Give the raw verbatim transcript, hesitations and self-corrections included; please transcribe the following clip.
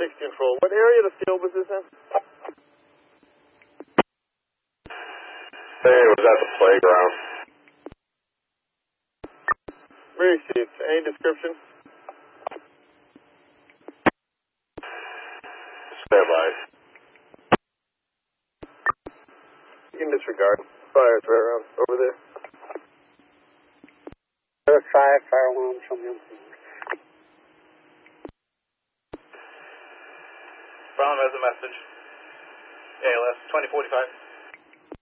six control. What area of the field was this in? Hey, it was at the playground. Very safe. Any description? Stand by. You can disregard. Fire's right around over there. There's five fire alarms from the Brown has a message. A L S twenty forty-five.